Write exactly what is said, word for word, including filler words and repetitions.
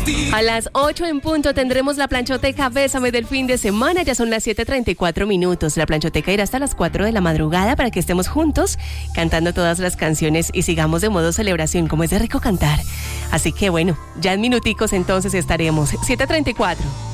A las ocho en punto tendremos la planchoteca Bésame del fin de semana. Ya son las siete treinta y cuatro minutos. La planchoteca irá hasta las cuatro de la madrugada para que estemos juntos cantando todas las canciones y sigamos de modo celebración, como es de rico cantar. Así que bueno, ya en minuticos entonces estaremos. siete treinta y cuatro.